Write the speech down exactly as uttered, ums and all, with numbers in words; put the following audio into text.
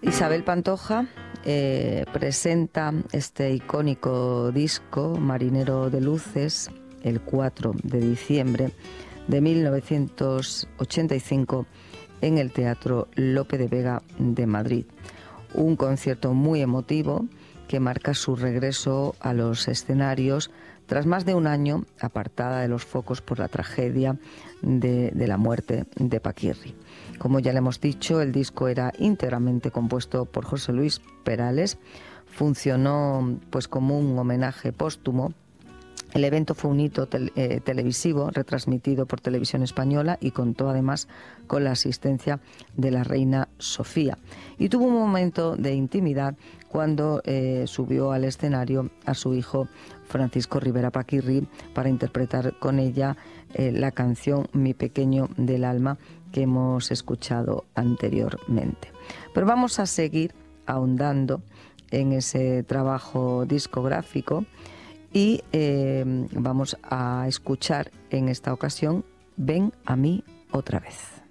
Isabel Pantoja eh, presenta este icónico disco, Marinero de Luces, el cuatro de diciembre de mil novecientos ochenta y cinco en el Teatro Lope de Vega de Madrid. Un concierto muy emotivo que marca su regreso a los escenarios tras más de un año apartada de los focos por la tragedia de, de la muerte de Paquirri. Como ya le hemos dicho, el disco era íntegramente compuesto por José Luis Perales, funcionó pues como un homenaje póstumo. El evento fue un hito tel, eh, televisivo retransmitido por Televisión Española y contó además con la asistencia de la reina Sofía. Y tuvo un momento de intimidad cuando eh, subió al escenario a su hijo Francisco Rivera Paquirri para interpretar con ella eh, la canción Mi pequeño del alma que hemos escuchado anteriormente. Pero vamos a seguir ahondando en ese trabajo discográfico y eh, vamos a escuchar en esta ocasión Ven a mí otra vez.